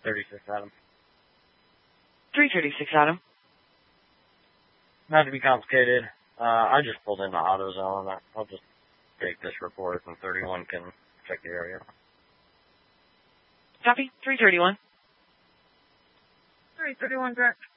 36 Adam. 336 Adam. Not to be complicated. I just pulled in the AutoZone. I'll just take this report and 31 can check the area. Copy. 331. 331, direct.